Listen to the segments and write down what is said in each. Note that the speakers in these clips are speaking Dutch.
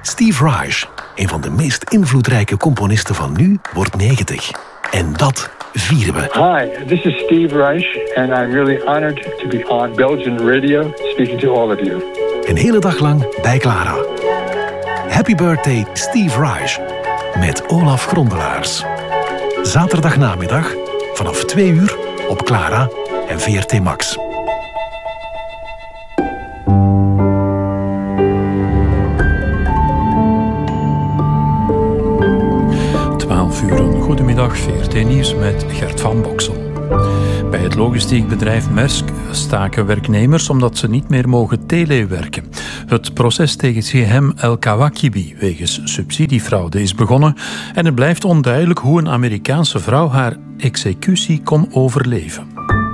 Steve Reich, een van de meest invloedrijke componisten van nu, wordt 90. En dat vieren we. Hi, this is Steve Reich and I'm really honored to be on Belgian radio speaking to all of you. Een hele dag lang bij Clara. Happy birthday Steve Reich met Olaf Grondelaars. Zaterdagnamiddag vanaf 2 uur op Clara en VRT Max. Goedemiddag, VRT Nieuws met Gert van Boksel. Bij het logistiek bedrijf Maersk staken werknemers omdat ze niet meer mogen telewerken. Het proces tegen Sihem El-Kawakibi wegens subsidiefraude is begonnen en het blijft onduidelijk hoe een Amerikaanse vrouw haar executie kon overleven.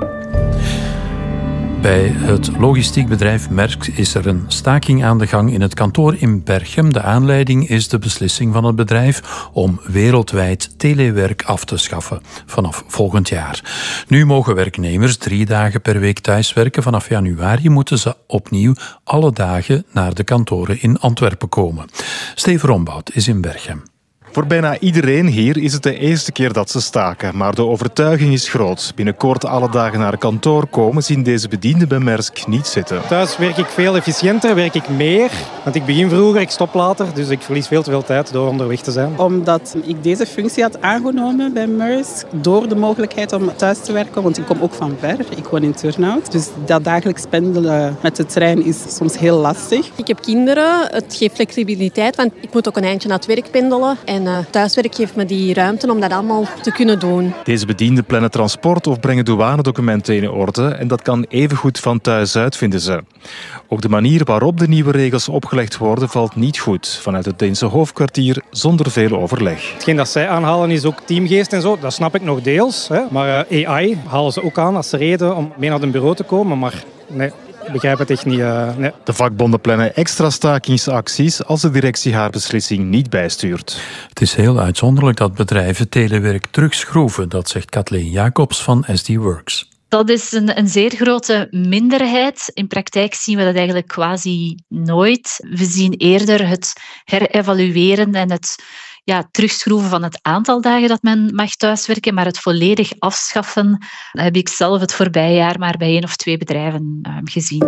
Bij het logistiek bedrijf Maersk is er een staking aan de gang in het kantoor in Berchem. De aanleiding is de beslissing van het bedrijf om wereldwijd telewerk af te schaffen vanaf volgend jaar. Nu mogen werknemers 3 dagen per week thuiswerken. Vanaf januari moeten ze opnieuw alle dagen naar de kantoren in Antwerpen komen. Steven Rombout is in Berchem. Voor bijna iedereen hier is het de eerste keer dat ze staken, maar de overtuiging is groot. Binnenkort alle dagen naar kantoor komen zien deze bedienden bij Maersk niet zitten. Thuis werk ik veel efficiënter, werk ik meer. Want ik begin vroeger, ik stop later, dus ik verlies veel te veel tijd door onderweg te zijn. Omdat ik deze functie had aangenomen bij Maersk, door de mogelijkheid om thuis te werken, want ik kom ook van ver, ik woon in Turnhout. Dus dat dagelijks pendelen met de trein is soms heel lastig. Ik heb kinderen, het geeft flexibiliteit, want ik moet ook een eindje naar het werk pendelen. En thuiswerk geeft me die ruimte om dat allemaal te kunnen doen. Deze bedienden plannen transport of brengen douanedocumenten in orde en dat kan evengoed van thuis uit, vinden ze. Ook de manier waarop de nieuwe regels opgelegd worden valt niet goed. Vanuit het Deense hoofdkwartier zonder veel overleg. Hetgeen dat zij aanhalen is ook teamgeest en zo, dat snap ik nog deels. Hè. Maar AI halen ze ook aan als reden om mee naar een bureau te komen, maar nee. Ik begrijp het echt niet. Nee. De vakbonden plannen extra stakingsacties als de directie haar beslissing niet bijstuurt. Het is heel uitzonderlijk dat bedrijven telewerk terugschroeven, dat zegt Kathleen Jacobs van SD Works. Dat is een zeer grote minderheid. In praktijk zien we dat eigenlijk quasi nooit. We zien eerder het herevalueren en het terugschroeven van het aantal dagen dat men mag thuiswerken, maar het volledig afschaffen heb ik zelf het voorbije jaar maar bij 1 of 2 bedrijven gezien.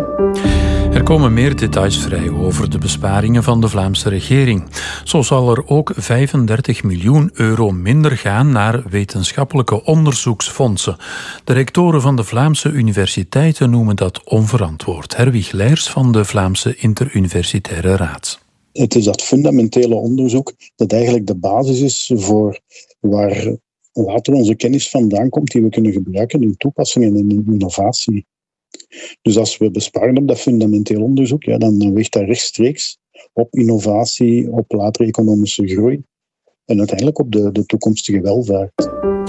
Er komen meer details vrij over de besparingen van de Vlaamse regering. Zo zal er ook 35 miljoen euro minder gaan naar wetenschappelijke onderzoeksfondsen. De rectoren van de Vlaamse universiteiten noemen dat onverantwoord. Herwig Leijers van de Vlaamse Interuniversitaire Raad. Het is dat fundamentele onderzoek dat eigenlijk de basis is voor waar later onze kennis vandaan komt die we kunnen gebruiken in toepassingen en in innovatie. Dus als we besparen op dat fundamenteel onderzoek, dan weegt dat rechtstreeks op innovatie, op latere economische groei en uiteindelijk op de toekomstige welvaart.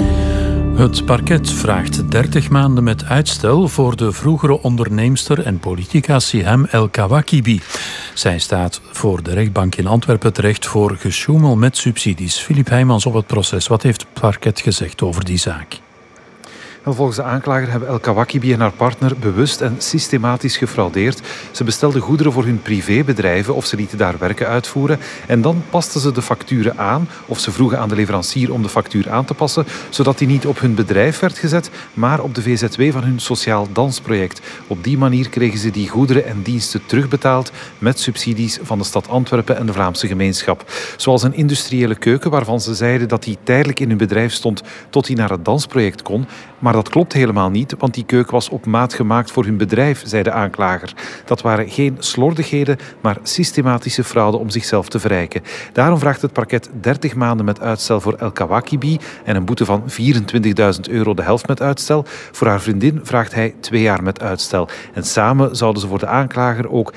Het parket vraagt 30 maanden met uitstel voor de vroegere onderneemster en politica Sihem El-Kawakibi. Zij staat voor de rechtbank in Antwerpen terecht voor gesjoemel met subsidies. Filip Heijmans op het proces. Wat heeft het parket gezegd over die zaak? Volgens de aanklager hebben El-Kawakibi en haar partner bewust en systematisch gefraudeerd. Ze bestelden goederen voor hun privébedrijven of ze lieten daar werken uitvoeren. En dan pasten ze de facturen aan of ze vroegen aan de leverancier om de factuur aan te passen, zodat die niet op hun bedrijf werd gezet, maar op de VZW van hun sociaal dansproject. Op die manier kregen ze die goederen en diensten terugbetaald met subsidies van de stad Antwerpen en de Vlaamse gemeenschap. Zoals een industriële keuken waarvan ze zeiden dat die tijdelijk in hun bedrijf stond tot die naar het dansproject kon. Maar dat klopt helemaal niet, want die keuken was op maat gemaakt voor hun bedrijf, zei de aanklager. Dat waren geen slordigheden, maar systematische fraude om zichzelf te verrijken. Daarom vraagt het parket 30 maanden met uitstel voor El-Kawakibi en een boete van €24.000 de helft met uitstel. Voor haar vriendin vraagt hij 2 jaar met uitstel. En samen zouden ze voor de aanklager ook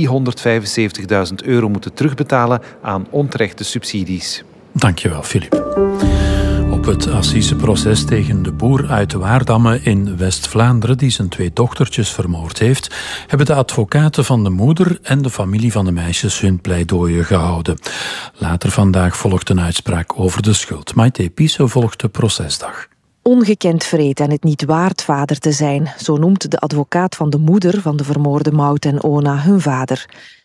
€375.000 moeten terugbetalen aan onterechte subsidies. Dankjewel, Filip. Op het assiseproces tegen de boer uit Waardamme in West-Vlaanderen, die zijn 2 dochtertjes vermoord heeft, hebben de advocaten van de moeder en de familie van de meisjes hun pleidooien gehouden. Later vandaag volgt een uitspraak over de schuld. Maite Piso volgt de procesdag. Ongekend vreed en het niet waard vader te zijn, zo noemt de advocaat van de moeder van de vermoorde Maud en Ona hun vader.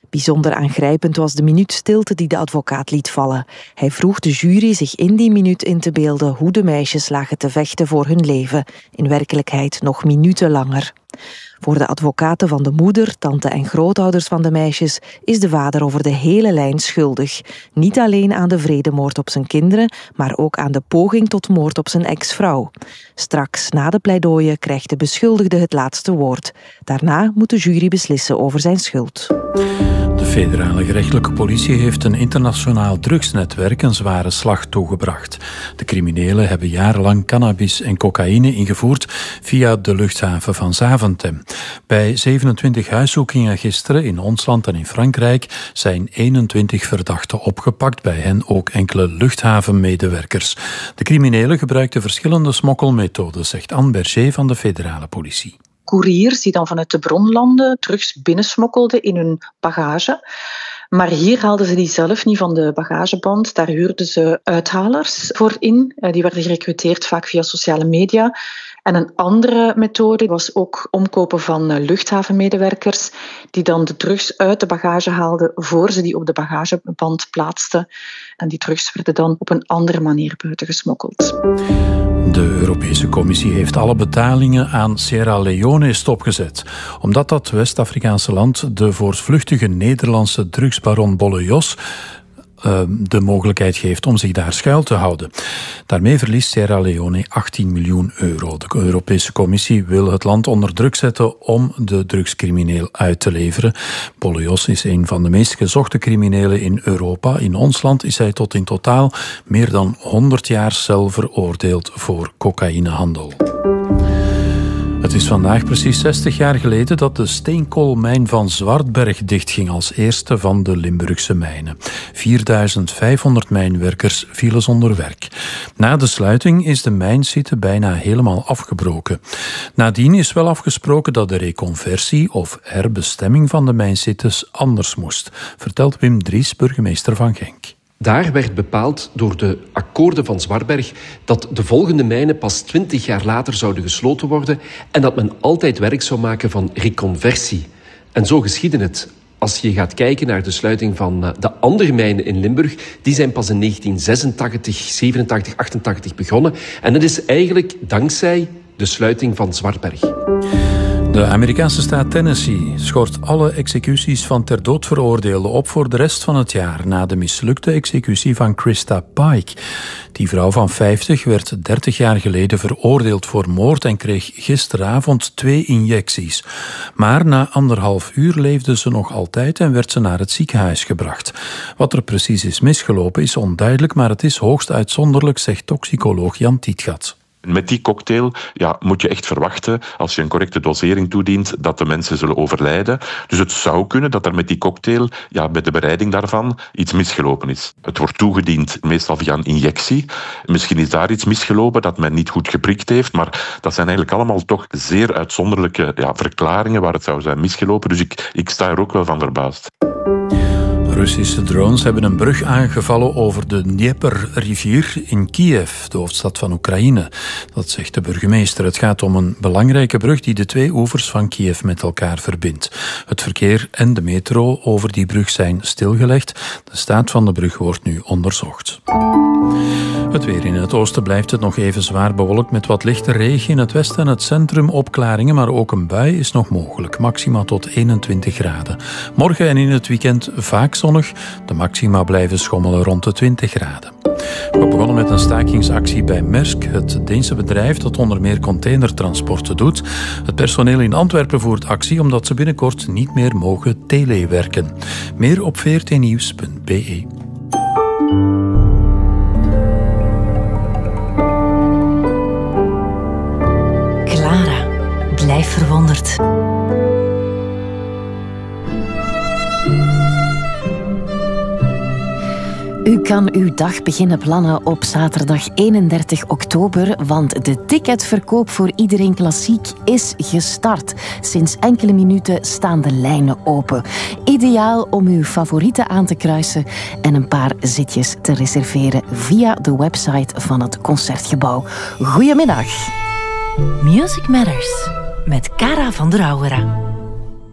Bijzonder aangrijpend was de minuut stilte die de advocaat liet vallen. Hij vroeg de jury zich in die minuut in te beelden hoe de meisjes lagen te vechten voor hun leven. In werkelijkheid nog minuten langer. Voor de advocaten van de moeder, tante en grootouders van de meisjes is de vader over de hele lijn schuldig. Niet alleen aan de vredemoord op zijn kinderen, maar ook aan de poging tot moord op zijn ex-vrouw. Straks, na de pleidooien, krijgt de beschuldigde het laatste woord. Daarna moet de jury beslissen over zijn schuld. De federale gerechtelijke politie heeft een internationaal drugsnetwerk een zware slag toegebracht. De criminelen hebben jarenlang cannabis en cocaïne ingevoerd via de luchthaven van Zaventem. Bij 27 huiszoekingen gisteren in ons land en in Frankrijk zijn 21 verdachten opgepakt, bij hen ook enkele luchthavenmedewerkers. De criminelen gebruikten verschillende smokkelmethoden, zegt Anne Berger van de federale politie. Couriers die dan vanuit de bronlanden drugs binnensmokkelden in hun bagage. Maar hier haalden ze die zelf niet van de bagageband. Daar huurden ze uithalers voor in. Die werden gerecruiteerd vaak via sociale media. En een andere methode was ook omkopen van luchthavenmedewerkers die dan de drugs uit de bagage haalden voor ze die op de bagageband plaatsten. En die drugs werden dan op een andere manier buiten gesmokkeld. De Europese Commissie heeft alle betalingen aan Sierra Leone stopgezet, omdat dat West-Afrikaanse land de voortvluchtige Nederlandse drugsbaron Bolle Jos de mogelijkheid geeft om zich daar schuil te houden. Daarmee verliest Sierra Leone 18 miljoen euro. De Europese Commissie wil het land onder druk zetten om de drugscrimineel uit te leveren. Bolle Jos is een van de meest gezochte criminelen in Europa. In ons land is hij tot in totaal meer dan 100 jaar cel veroordeeld voor cocaïnehandel. Het is vandaag precies 60 jaar geleden dat de steenkoolmijn van Zwartberg dichtging als eerste van de Limburgse mijnen. 4500 mijnwerkers vielen zonder werk. Na de sluiting is de mijnsite bijna helemaal afgebroken. Nadien is wel afgesproken dat de reconversie of herbestemming van de mijnsites anders moest, vertelt Wim Dries, burgemeester van Genk. Daar werd bepaald door de akkoorden van Zwartberg dat de volgende mijnen pas 20 jaar later zouden gesloten worden en dat men altijd werk zou maken van reconversie. En zo geschiedde het. Als je gaat kijken naar de sluiting van de andere mijnen in Limburg, die zijn pas in 1986, 87, 88 begonnen. En dat is eigenlijk dankzij de sluiting van Zwartberg. De Amerikaanse staat Tennessee schort alle executies van ter dood veroordeelden op voor de rest van het jaar na de mislukte executie van Krista Pike. Die vrouw van 50 werd 30 jaar geleden veroordeeld voor moord en kreeg gisteravond 2 injecties. Maar na 1,5 uur leefde ze nog altijd en werd ze naar het ziekenhuis gebracht. Wat er precies is misgelopen is onduidelijk, maar het is hoogst uitzonderlijk, zegt toxicoloog Jan Tietgat. Met die cocktail moet je echt verwachten, als je een correcte dosering toedient, dat de mensen zullen overlijden. Dus het zou kunnen dat er met die cocktail, bij de bereiding daarvan, iets misgelopen is. Het wordt toegediend meestal via een injectie. Misschien is daar iets misgelopen dat men niet goed geprikt heeft, maar dat zijn eigenlijk allemaal toch zeer uitzonderlijke verklaringen waar het zou zijn misgelopen. Dus ik sta er ook wel van verbaasd. Russische drones hebben een brug aangevallen over de Dnieper-rivier in Kiev, de hoofdstad van Oekraïne. Dat zegt de burgemeester. Het gaat om een belangrijke brug die de 2 oevers van Kiev met elkaar verbindt. Het verkeer en de metro over die brug zijn stilgelegd. De staat van de brug wordt nu onderzocht. Het weer in het oosten blijft het nog even zwaar bewolkt met wat lichte regen. In het westen en het centrum opklaringen, maar ook een bui is nog mogelijk. Maxima tot 21 graden. Morgen en in het weekend vaak zonnig. De maxima blijven schommelen rond de 20 graden. We begonnen met een stakingsactie bij Maersk, het Deense bedrijf dat onder meer containertransporten doet. Het personeel in Antwerpen voert actie omdat ze binnenkort niet meer mogen telewerken. Meer op vrtnieuws.be. Clara, blijf verwonderd. U kan uw dag beginnen plannen op zaterdag 31 oktober, want de ticketverkoop voor Iedereen Klassiek is gestart. Sinds enkele minuten staan de lijnen open. Ideaal om uw favorieten aan te kruisen en een paar zitjes te reserveren via de website van het Concertgebouw. Goedemiddag. Music Matters met Cara van der Auwera.